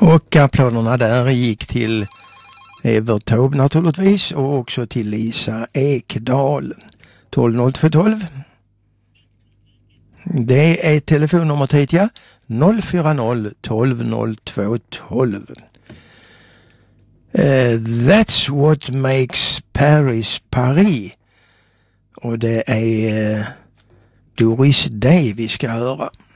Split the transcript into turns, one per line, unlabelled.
Och applåderna där gick till Evert Taube naturligtvis och också till Lisa Ekdahl. 120212. Det är telefonnumret hit, ja. 040 12 02 12. That's what makes Paris Paris. Och det är Doris Day vi ska höra.